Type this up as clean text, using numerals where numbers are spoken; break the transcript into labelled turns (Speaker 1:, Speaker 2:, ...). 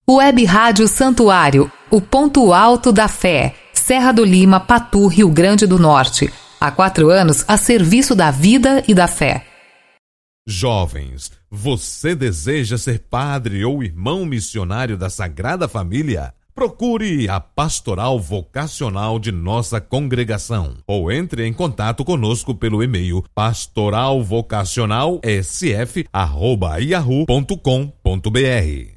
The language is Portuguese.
Speaker 1: Web Rádio Santuário, o ponto alto da fé. Serra do Lima, Patu, Rio Grande do Norte. Há 4 anos a serviço da vida e da fé.
Speaker 2: Jovens, você deseja ser padre ou irmão missionário da Sagrada Família? Procure a Pastoral Vocacional de nossa congregação ou entre em contato conosco pelo e-mail pastoralvocacionalsf@yahoo.com.br.